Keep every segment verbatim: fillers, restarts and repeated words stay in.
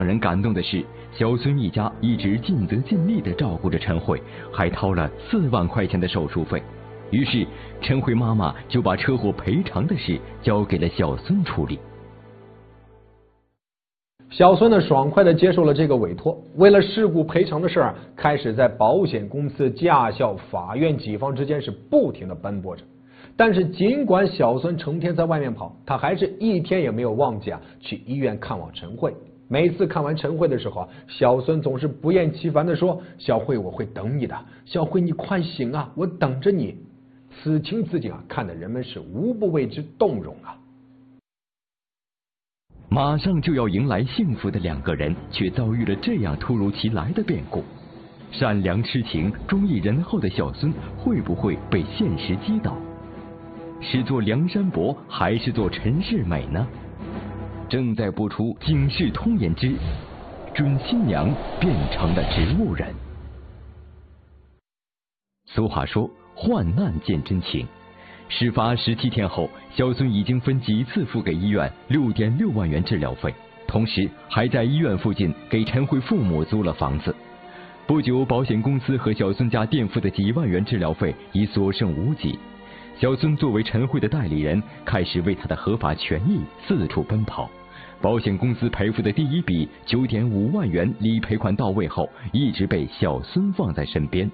让人感动的是，小孙一家一直尽责尽力地照顾着陈慧，还掏了四万块钱的手术费。于是，陈慧妈妈就把车祸赔偿的事交给了小孙处理。 小孙呢，爽快地接受了这个委托，为了事故赔偿的事儿，开始在保险公司、驾校、法院几方之间是不停地奔波着。但是，尽管小孙成天在外面跑，他还是一天也没有忘记啊去医院看望陈慧。每次看完陈慧的时候啊，小孙总是不厌其烦地说：“小慧，我会等你的。小慧，你快醒啊，我等着你。”此情此景啊，看得人们是无不为之动容啊。 马上就要迎来幸福的两个人，却遭遇了这样突如其来的变故。善良痴情、忠义仁厚的小孙，会不会被现实击倒？是做梁山伯，还是做陈世美呢？正在播出《警世通言之准新娘变成了植物人》。俗话说，患难见真情。事发十七天后，小孙已经分几次付给医院六点六万元治疗费，同时还在医院附近给陈慧父母租了房子。不久，保险公司和小孙家垫付的几万元治疗费已所剩无几。小孙作为陈慧的代理人，开始为他的合法权益四处奔跑。保险公司赔付的第一笔九点五万元理赔款到位后，一直被小孙放在身边。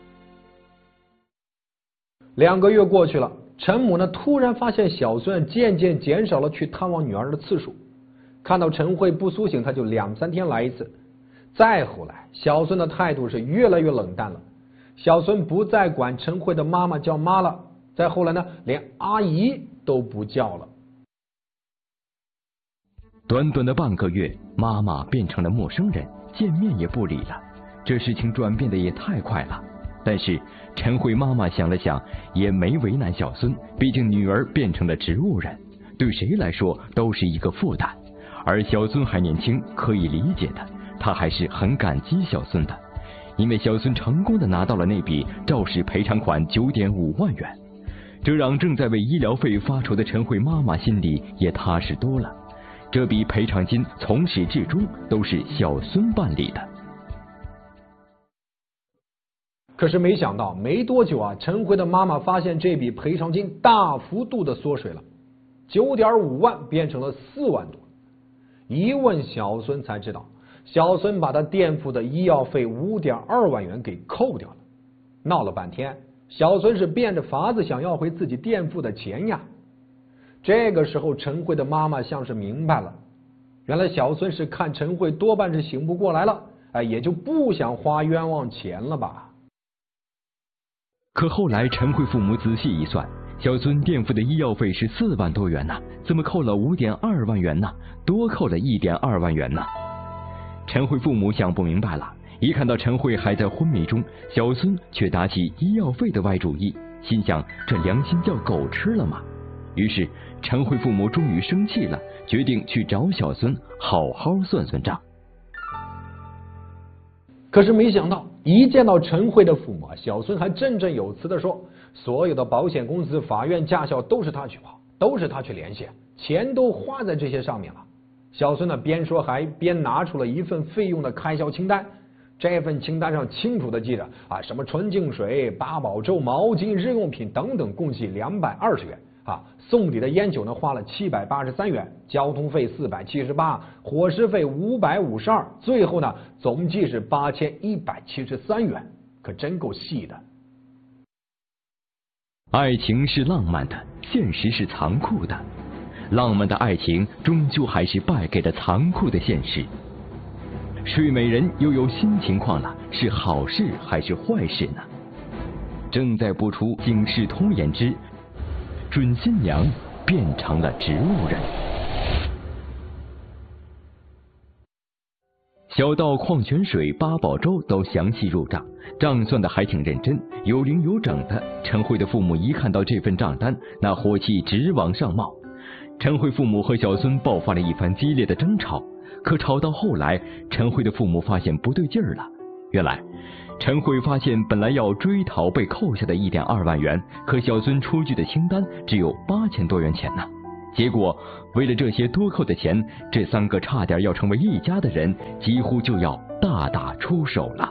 两个月过去了，陈母呢突然发现小孙渐渐减少了去探望女儿的次数，看到陈慧不苏醒，他就两三天来一次。再后来，小孙的态度是越来越冷淡了。小孙不再管陈慧的妈妈叫妈了，再后来呢，连阿姨都不叫了。 短短的半个月，妈妈变成了陌生人，见面也不理了。这事情转变的也太快了。但是陈慧妈妈想了想，也没为难小孙，毕竟女儿变成了植物人，对谁来说都是一个负担。而小孙还年轻，可以理解的，她还是很感激小孙的，因为小孙成功的拿到了那笔肇事赔偿款九点五万元，这让正在为医疗费发愁的陈慧妈妈心里也踏实多了。这笔赔偿金从始至终都是小孙办理的。 可是没想到，没多久啊，陈慧的妈妈发现这笔赔偿金大幅度的缩水了，九点五万变成了四万多。一问小孙才知道，小孙把他垫付的医药费五点二万元给扣掉了。闹了半天，小孙是变着法子想要回自己垫付的钱呀。这个时候，陈慧的妈妈像是明白了，原来小孙是看陈慧多半是醒不过来了，哎，也就不想花冤枉钱了吧。 可后来陈慧父母仔细一算，小孙垫付的医药费是四万多元呢，怎么扣了五点二万元呢？多扣了一点二万元呢？陈慧父母想不明白了，一看到陈慧还在昏迷中，小孙却打起医药费的歪主意，心想这良心叫狗吃了吗？于是陈慧父母终于生气了，决定去找小孙好好算算账。 可是没想到，一见到陈慧的父母，小孙还振振有词的说，所有的保险公司、法院、驾校都是他去跑，都是他去联系，钱都花在这些上面了。小孙呢边说还边拿出了一份费用的开销清单，这份清单上清楚的记着啊，什么纯净水、八宝粥、毛巾、日用品等等，共计两百二十元。啊，送礼的烟酒呢花了七百八十三元，交通费四百七十八，伙食费五百五十二，最后呢总计是八千一百七十三元，可真够细的。 爱情是浪漫的，现实是残酷的，浪漫的爱情终究还是败给了残酷的现实。睡美人又有新情况了，是好事还是坏事呢？正在播出《警世通言之准新娘变成了植物人》。小到矿泉水、八宝粥都详细入账，账算的还挺认真，有零有整的。陈慧的父母一看到这份账单，那火气直往上冒。陈慧父母和小孙爆发了一番激烈的争吵，可吵到后来，陈慧的父母发现不对劲儿了。原来陈慧发现本来要追讨被扣下的一点二万元，可小孙出具的清单只有八千多元钱呢。 结果为了这些多扣的钱，这三个差点要成为一家的人几乎就要大打出手了。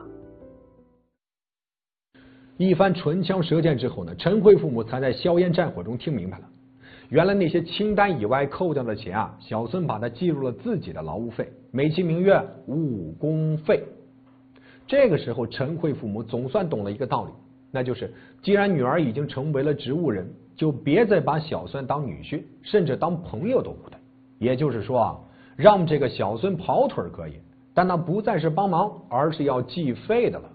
一番唇枪舌剑之后呢，陈慧父母才在硝烟战火中听明白了，原来那些清单以外扣掉的钱啊，小孙把它计入了自己的劳务费，美其名曰误工费。这个时候陈慧父母总算懂了一个道理，那就是既然女儿已经成为了植物人，就别再把小孙当女婿，甚至当朋友都不对。也就是说啊，让这个小孙跑腿可以，但那不再是帮忙，而是要计费的了。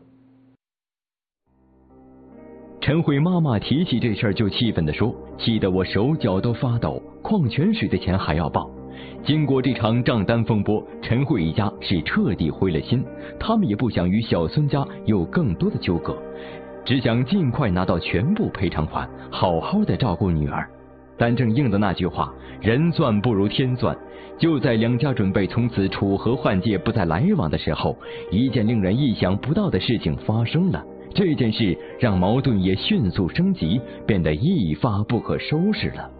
陈慧妈妈提起这事儿就气愤地说，气得我手脚都发抖，矿泉水的钱还要报。经过这场账单风波，陈慧一家是彻底灰了心，他们也不想与小孙家有更多的纠葛，只想尽快拿到全部赔偿款，好好的照顾女儿。但正应的那句话，人算不如天算，就在两家准备从此楚河汉界不再来往的时候，一件令人意想不到的事情发生了。这件事让矛盾也迅速升级，变得一发不可收拾了。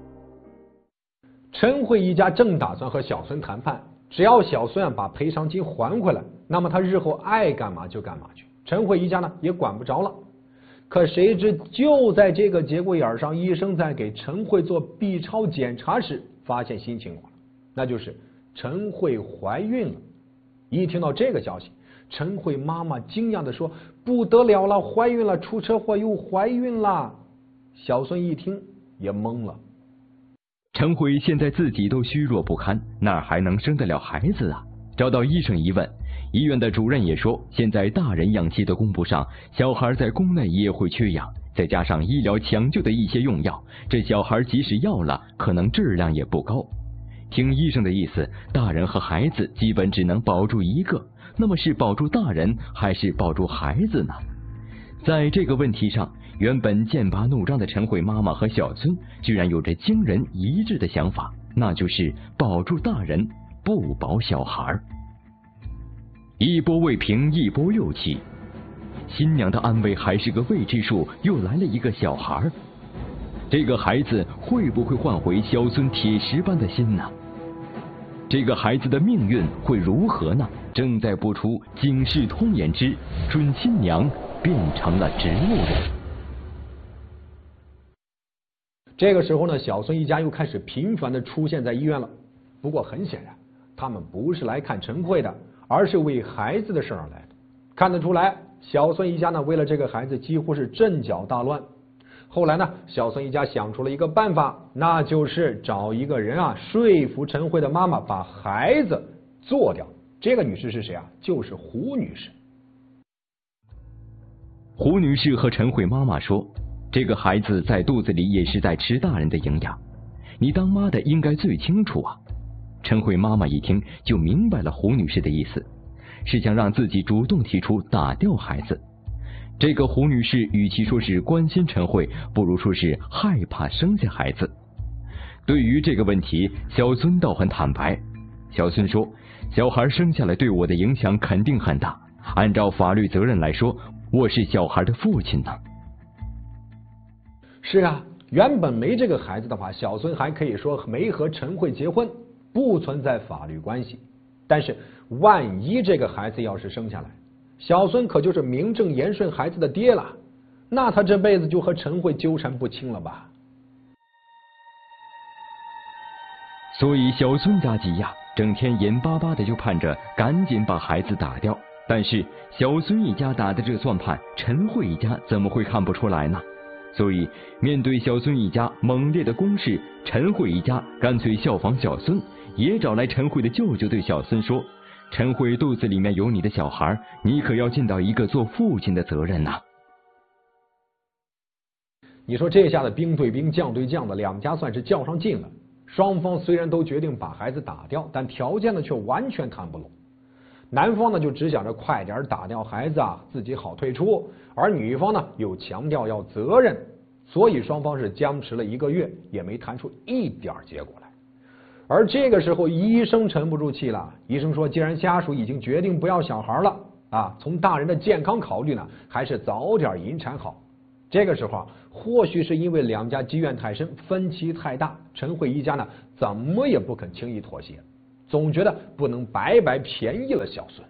陈慧一家正打算和小孙谈判，只要小孙把赔偿金还回来，那么他日后爱干嘛就干嘛去，陈慧一家呢也管不着了。可谁知就在这个节骨眼上，医生在给陈慧做 B 超检查时发现新情况了，那就是陈慧怀孕了。一听到这个消息，陈慧妈妈惊讶地说，不得了了，怀孕了，出车祸又怀孕了。小孙一听也懵了。 陈慧现在自己都虚弱不堪，哪还能生得了孩子啊？找到医生一问，医院的主任也说，现在大人氧气都供不上，小孩在宫内也会缺氧，再加上医疗抢救的一些用药，这小孩即使要了，可能质量也不高。听医生的意思，大人和孩子基本只能保住一个，那么是保住大人还是保住孩子呢？在这个问题上，原本剑拔弩张的陈慧妈妈和小孙居然有着惊人一致的想法，那就是保住大人，不保小孩。一波未平，一波又起，新娘的安危还是个未知数，又来了一个小孩。这个孩子会不会换回小孙铁石般的心呢？这个孩子的命运会如何呢？正在播出《警世通言之准新娘变成了植物人》。 这个时候呢，小孙一家又开始频繁的出现在医院了。不过很显然，他们不是来看陈慧的，而是为孩子的事儿来的。看得出来，小孙一家呢，为了这个孩子几乎是阵脚大乱。后来呢，小孙一家想出了一个办法，那就是找一个人啊，说服陈慧的妈妈把孩子做掉。这个女士是谁啊？就是胡女士。 胡女士和陈慧妈妈说，这个孩子在肚子里也是在吃大人的营养，你当妈的应该最清楚啊。陈慧妈妈一听就明白了胡女士的意思，是想让自己主动提出打掉孩子。这个胡女士与其说是关心陈慧，不如说是害怕生下孩子。对于这个问题，小孙倒很坦白。小孙说，小孩生下来对我的影响肯定很大，按照法律责任来说，我是小孩的父亲呢。 是啊，原本没这个孩子的话，小孙还可以说没和陈慧结婚，不存在法律关系。但是万一这个孩子要是生下来，小孙可就是名正言顺孩子的爹了，那他这辈子就和陈慧纠缠不清了吧。 所以小孙家急呀，整天眼巴巴的就盼着赶紧把孩子打掉。但是小孙一家打的这算盘，陈慧一家怎么会看不出来呢？所以面对小孙一家猛烈的攻势，陈慧一家干脆效仿小孙，也找来陈慧的舅舅对小孙说，陈慧肚子里面有你的小孩，你可要尽到一个做父亲的责任呐、啊。 你说这下子兵对兵，将对将的，两家算是较上劲了。双方虽然都决定把孩子打掉，但条件呢却完全谈不拢。男方呢就只想着快点打掉孩子啊，自己好退出，而女方呢又强调要责任，所以双方是僵持了一个月，也没谈出一点结果来。而这个时候，医生沉不住气了。医生说，既然家属已经决定不要小孩了啊，从大人的健康考虑呢，还是早点引产好。 这个时候啊，或许是因为两家积怨太深，分歧太大，陈慧一家呢怎么也不肯轻易妥协，总觉得不能白白便宜了小孙。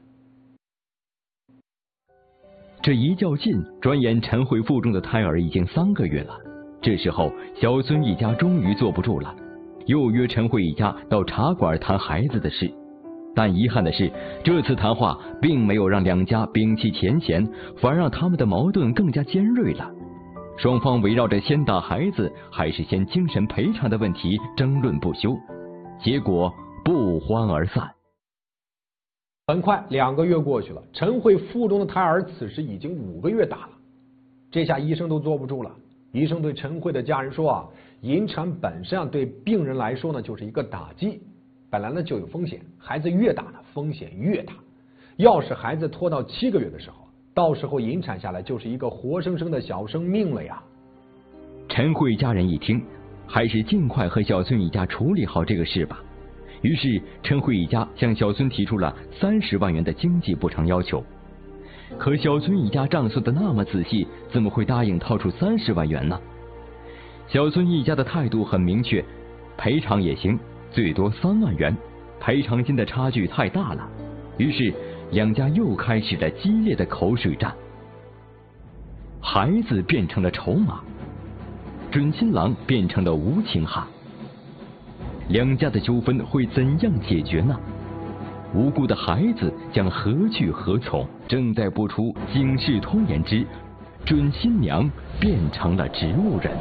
这一较劲，转眼陈慧腹中的胎儿已经三个月了。这时候，小孙一家终于坐不住了，又约陈慧一家到茶馆谈孩子的事。但遗憾的是，这次谈话并没有让两家摒弃前嫌，反而让他们的矛盾更加尖锐了。双方围绕着先打孩子还是先精神赔偿的问题争论不休，结果不欢而散。 很快两个月过去了，陈慧腹中的胎儿此时已经五个月大了。这下医生都坐不住了，医生对陈慧的家人说啊，引产本身啊对病人来说呢就是一个打击，本来呢就有风险，孩子越大呢风险越大。要是孩子拖到七个月的时候，到时候引产下来就是一个活生生的小生命了呀。 陈慧家人一听，还是尽快和小孙一家处理好这个事吧。于是陈慧一家向小孙提出了三十万元的经济补偿要求。可小孙一家账算的那么仔细，怎么会答应掏出三十万元呢？小孙一家的态度很明确，赔偿也行，最多三万元，赔偿金的差距太大了。于是两家又开始了激烈的口水战。孩子变成了筹码，准新郎变成了无情汉。两家的纠纷会怎样解决呢？无辜的孩子将何去何从？正在播出《警世通言之准新娘变成了植物人》。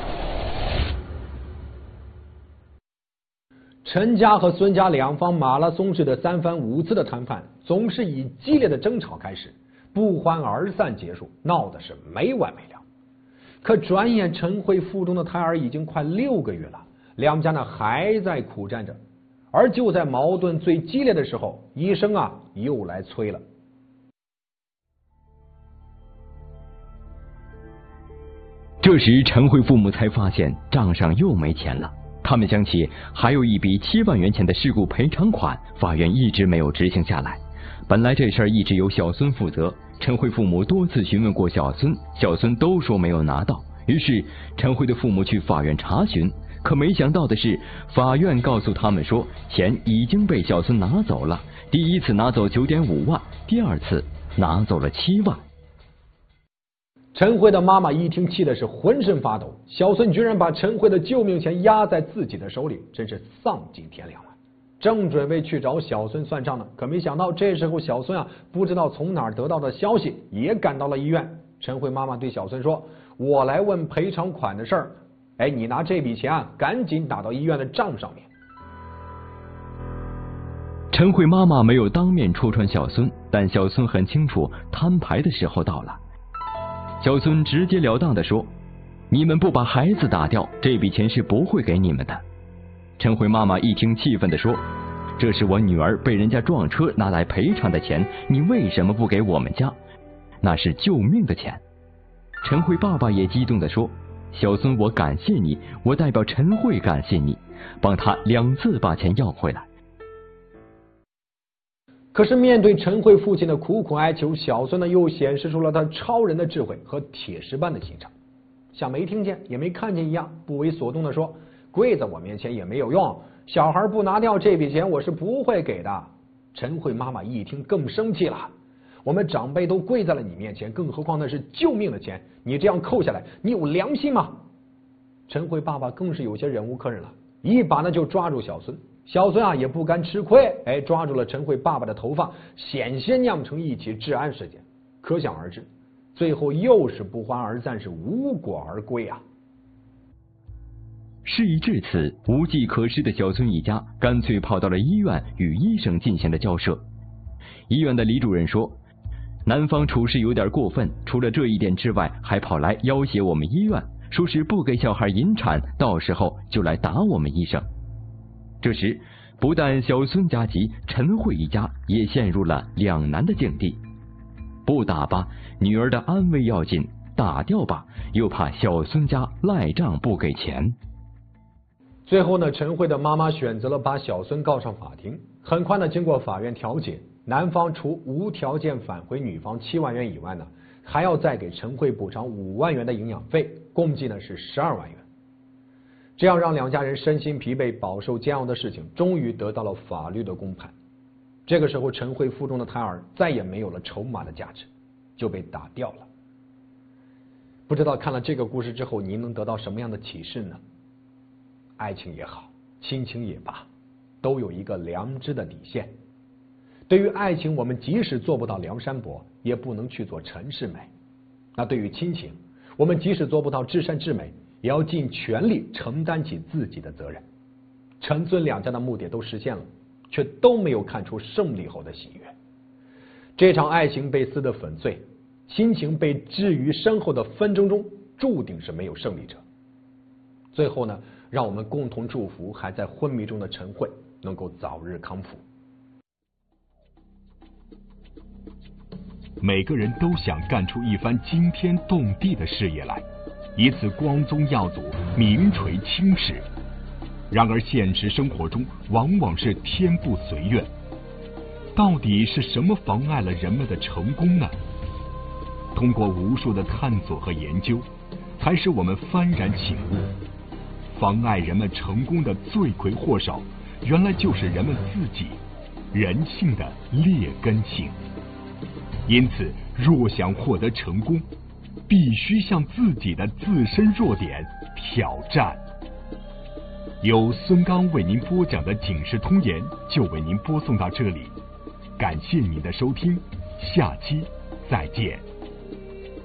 陈家和孙家两方马拉松式的三番五次的谈判，总是以激烈的争吵开始，不欢而散结束，闹得是没完没了。可转眼陈慧腹中的胎儿已经快六个月了，两家呢还在苦战着。而就在矛盾最激烈的时候，医生啊又来催了。 这时陈慧父母才发现账上又没钱了，他们想起还有一笔七万元钱的事故赔偿款，法院一直没有执行下来。本来这事儿一直由小孙负责，陈慧父母多次询问过小孙，小孙都说没有拿到。于是陈慧的父母去法院查询，可没想到的是，法院告诉他们说，钱已经被小孙拿走了。第一次拿走 九点五万，第二次拿走了七万。 陈慧的妈妈一听，气的是浑身发抖，小孙居然把陈慧的救命钱压在自己的手里，真是丧尽天良了。正准备去找小孙算账呢，可没想到这时候小孙啊不知道从哪儿得到的消息，也赶到了医院。陈慧妈妈对小孙说，我来问赔偿款的事儿，哎，你拿这笔钱啊赶紧打到医院的账上面。 陈慧妈妈没有当面戳穿小孙，但小孙很清楚摊牌的时候到了。小孙直截了当地说，你们不把孩子打掉，这笔钱是不会给你们的。陈慧妈妈一听气愤地说，这是我女儿被人家撞车拿来赔偿的钱，你为什么不给我们家？那是救命的钱。陈慧爸爸也激动地说，小孙，我感谢你，我代表陈慧感谢你，帮他两次把钱要回来。 可是面对陈慧父亲的苦苦哀求，小孙呢又显示出了他超人的智慧和铁石般的心肠，像没听见也没看见一样，不为所动的说，跪在我面前也没有用，小孩不拿掉这笔钱我是不会给的。陈慧妈妈一听更生气了，我们长辈都跪在了你面前，更何况那是救命的钱，你这样扣下来，你有良心吗？陈慧爸爸更是有些忍无可忍了，一把呢就抓住小孙。小孙啊也不甘吃亏，哎，抓住了陈慧爸爸的头发，险些酿成一起治安事件。可想而知，最后又是不欢而散，是无果而归啊。 事已至此，无计可施的小孙一家干脆跑到了医院与医生进行了交涉。医院的李主任说，男方处事有点过分，除了这一点之外，还跑来要挟我们医院，说是不给小孩引产，到时候就来打我们医生。这时不但小孙家急，陈慧一家也陷入了两难的境地。不打吧，女儿的安危要紧；打掉吧，又怕小孙家赖账不给钱。 最后呢，陈慧的妈妈选择了把小孙告上法庭。很快呢，经过法院调解，男方除无条件返回女方七万元以外呢， 还要再给陈慧补偿五万元的营养费，共计呢是十二万元。这样让两家人身心疲惫、饱受煎熬的事情，终于得到了法律的公判。这个时候，陈慧腹中的胎儿再也没有了筹码的价值，就被打掉了。不知道看了这个故事之后，您能得到什么样的启示呢？爱情也好，亲情也罢，都有一个良知的底线。对于爱情，我们即使做不到梁山伯，也不能去做陈世美。那对于亲情，我们即使做不到至善至美，也要尽全力承担起自己的责任。陈孙两家的目的都实现了，却都没有看出胜利后的喜悦。这场爱情被撕得粉碎，亲情被置于身后的纷争中，注定是没有胜利者。最后呢，让我们共同祝福还在昏迷中的陈慧能够早日康复。 每个人都想干出一番惊天动地的事业来，以此光宗耀祖、名垂青史。然而现实生活中往往是天不随愿，到底是什么妨碍了人们的成功呢？通过无数的探索和研究，才使我们幡然醒悟，妨碍人们成功的罪魁祸首，原来就是人们自己，人性的劣根性。因此，若想获得成功，必须向自己的自身弱点挑战。由孙刚为您播讲的《警世通言》就为您播送到这里，感谢您的收听，下期再见。